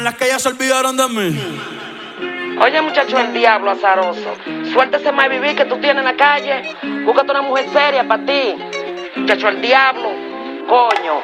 Las que ya se olvidaron de mí. Oye, muchacho, el diablo azaroso. Suéltese más vivir que tú tienes en la calle. Búscate una mujer seria para ti. Muchacho, el diablo. Coño.